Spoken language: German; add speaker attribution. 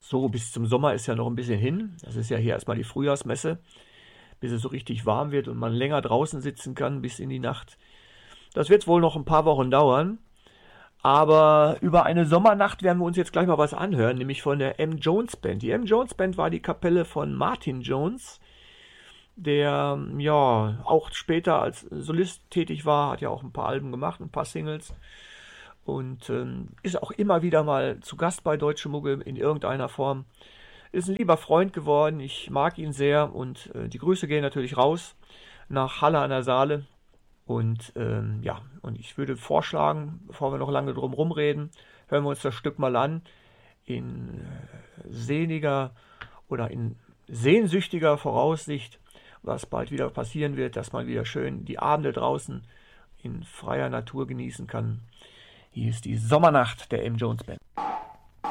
Speaker 1: So, bis zum Sommer ist ja noch ein bisschen hin. Das ist ja hier erstmal die Frühjahrsmesse, bis es so richtig warm wird und man länger draußen sitzen kann bis in die Nacht. Das wird wohl noch ein paar Wochen dauern. Aber über eine Sommernacht werden wir uns jetzt gleich mal was anhören, nämlich von der M. Jones Band. Die M. Jones Band war die Kapelle von Martin Jones, der ja auch später als Solist tätig war, hat ja auch ein paar Alben gemacht, ein paar Singles und ist auch immer wieder mal zu Gast bei Deutsche Mugge in irgendeiner Form. Ist ein lieber Freund geworden, ich mag ihn sehr und die Grüße gehen natürlich raus nach Halle an der Saale. Und ja, und ich würde vorschlagen, bevor wir noch lange drum rumreden, hören wir uns das Stück mal an in sehniger oder in sehnsüchtiger Voraussicht, was bald wieder passieren wird, dass man wieder schön die Abende draußen in freier Natur genießen kann. Hier ist die Sommernacht der M. Jones Band.